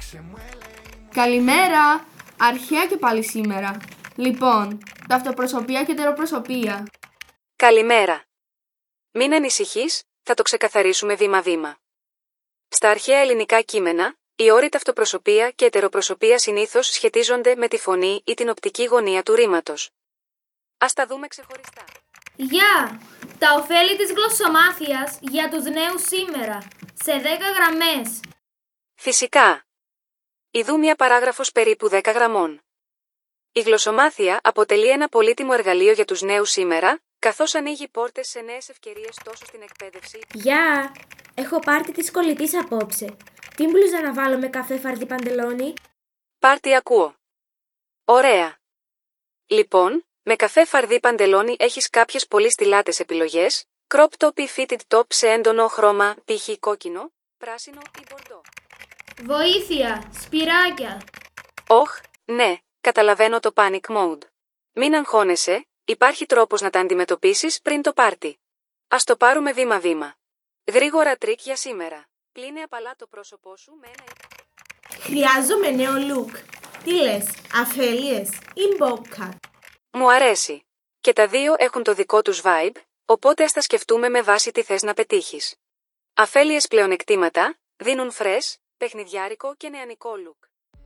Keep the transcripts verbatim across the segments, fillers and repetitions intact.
Καλημέρα! Αρχαία και πάλι σήμερα. Λοιπόν, ταυτοπροσωπία και ετεροπροσωπία. Καλημέρα. Μην ανησυχείς, θα το ξεκαθαρίσουμε βήμα-βήμα. Στα αρχαία ελληνικά κείμενα, οι όροι ταυτοπροσωπία και ετεροπροσωπία συνήθως σχετίζονται με τη φωνή ή την οπτική γωνία του ρήματος. Ας τα δούμε ξεχωριστά. Γεια! Τα ωφέλη της γλωσσομάθειας για τους νέους σήμερα, σε δέκα γραμμές. Φυσικά. Ιδού μια παράγραφος περίπου δέκα γραμμών. Η γλωσσομάθεια αποτελεί ένα πολύτιμο εργαλείο για τους νέους σήμερα, καθώς ανοίγει πόρτες σε νέες ευκαιρίες τόσο στην εκπαίδευση. Γεια! Έχω πάρτι της κολλητής απόψε. Τι μπλούζα να βάλω με καφέ φαρδί παντελόνι? Πάρτι ακούω. Ωραία. Λοιπόν, με καφέ φαρδί παντελόνι έχεις κάποιες πολύ στιλάτες επιλογές, crop top ή fitted top σε έντονο χρώμα, π.χ. κόκκινο, πράσινο ή μπορντό. Βοήθεια! Σπυράκια! Όχ, ναι, καταλαβαίνω το panic mode. Μην αγχώνεσαι, υπάρχει τρόπος να τα αντιμετωπίσεις πριν το πάρτι. Ας το πάρουμε βήμα-βήμα. Γρήγορα τρίκ για σήμερα. Πλύνε απαλά το πρόσωπό σου με ένα... Χρειάζομαι νέο look. Τι λες, αφέλειες ή μπόκα? Μου αρέσει. Και τα δύο έχουν το δικό τους vibe, οπότε ας τα σκεφτούμε με βάση τι θες να πετύχεις. Αφέλειες πλεονεκτήματα, δίνουν fresh, παιχνιδιάρικο και νεανικό look.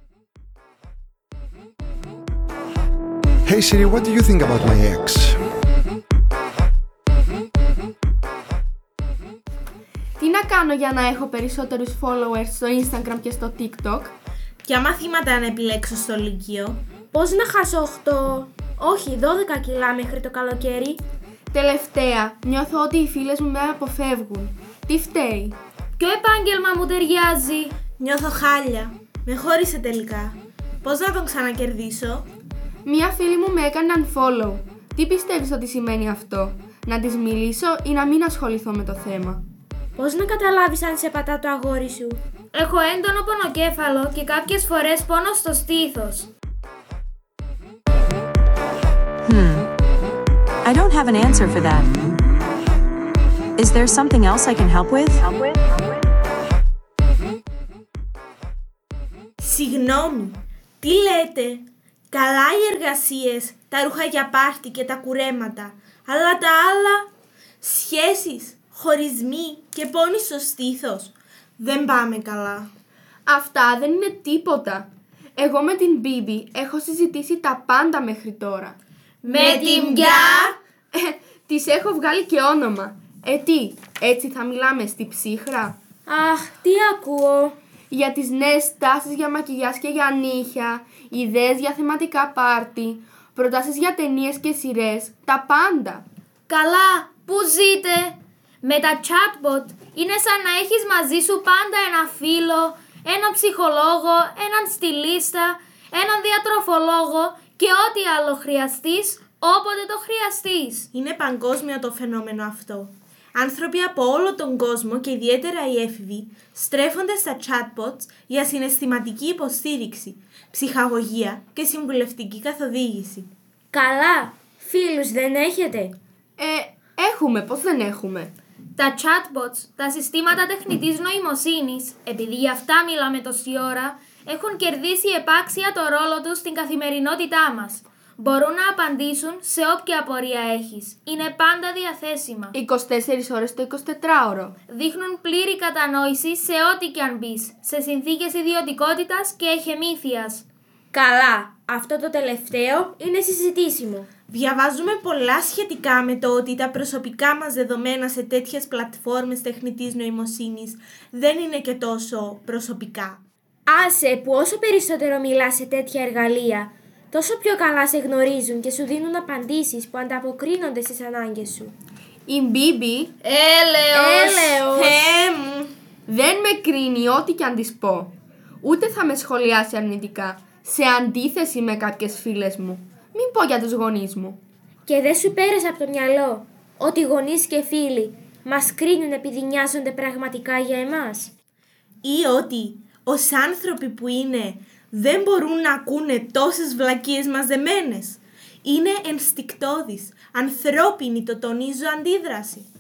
Hey Siri, what do you think about my ex? Τι να κάνω για να έχω περισσότερους followers στο Instagram και στο TikTok? Ποια μαθήματα να επιλέξω στο Λύκειο? Πώς να χάσω οκτώ, όχι δώδεκα κιλά μέχρι το καλοκαίρι? Τελευταία, νιώθω ότι οι φίλες μου με αποφεύγουν. Τι φταίει? Ποιο επάγγελμα μου ταιριάζει? Νιώθω χάλια. Με χώρισε τελικά. Πώς να τον ξανακερδίσω? Μία φίλη μου με έκανε unfollow. Τι πιστεύεις ότι σημαίνει αυτό? Να της μιλήσω ή να μην ασχοληθώ με το θέμα? Πώς να καταλάβεις αν σε πατά το αγόρι σου? Έχω έντονο πονοκέφαλο και κάποιες φορές πόνο στο στήθος. Hmm. I don't have an answer for that. Is there something else I can help with? Συγγνώμη, τι λέτε? Καλά οι εργασίες, τα ρούχα για πάρτι και τα κουρέματα, αλλά τα άλλα, σχέσεις, χωρισμοί και πόνοι στο στήθος, δεν πάμε καλά. Αυτά δεν είναι τίποτα. Εγώ με την Μπίμπι έχω συζητήσει τα πάντα μέχρι τώρα. Με την πια! Ε, της έχω βγάλει και όνομα. Ε τι, έτσι θα μιλάμε στη ψύχρα? Αχ, τι ακούω? Για τις νέες τάσεις για μακιγιάζ και για νύχια, ιδέες για θεματικά πάρτι, προτάσεις για ταινίες και σειρές, τα πάντα. Καλά, πού ζείτε? Με τα chatbot είναι σαν να έχεις μαζί σου πάντα ένα φίλο, έναν ψυχολόγο, έναν στιλίστα, έναν διατροφολόγο και ό,τι άλλο χρειαστείς, όποτε το χρειαστείς. Είναι παγκόσμιο το φαινόμενο αυτό. Άνθρωποι από όλο τον κόσμο και ιδιαίτερα οι έφηβοι στρέφονται στα chatbots για συναισθηματική υποστήριξη, ψυχαγωγία και συμβουλευτική καθοδήγηση. Καλά, φίλους δεν έχετε? Ε, έχουμε, πώς δεν έχουμε? Τα chatbots, τα συστήματα τεχνητής νοημοσύνης, επειδή για αυτά μιλάμε τόση ώρα, έχουν κερδίσει επάξια το ρόλο τους στην καθημερινότητά μας. Μπορούν να απαντήσουν σε όποια απορία έχεις. Είναι πάντα διαθέσιμα. είκοσι τέσσερις ώρες το εικοσιτετράωρο. Δείχνουν πλήρη κατανόηση σε ό,τι κι αν μπεις, σε συνθήκες ιδιωτικότητας και εχεμήθειας. Καλά, αυτό το τελευταίο είναι συζητήσιμο. Διαβάζουμε πολλά σχετικά με το ότι τα προσωπικά μας δεδομένα σε τέτοιες πλατφόρμες τεχνητής νοημοσύνης δεν είναι και τόσο προσωπικά. Άσε που όσο περισσότερο μιλάς σε τέτοια εργαλεία, τόσο πιο καλά σε γνωρίζουν και σου δίνουν απαντήσεις που ανταποκρίνονται στις ανάγκες σου. Η Μπίμπι, Έλεος! Έλεος! Θεέ μου! Δεν με κρίνει ό,τι κι αν της πω. Ούτε θα με σχολιάσει αρνητικά, σε αντίθεση με κάποιες φίλες μου. Μην πω για τους γονείς μου. Και δεν σου πέρασε από το μυαλό ότι οι γονείς και φίλοι μας κρίνουν επειδή νοιάζονται πραγματικά για εμάς? Ή ότι ως άνθρωποι που είναι δεν μπορούν να ακούνε τόσες βλακίες μαζεμένες? Είναι ενστικτώδης, ανθρώπινη, το τονίζω, αντίδραση.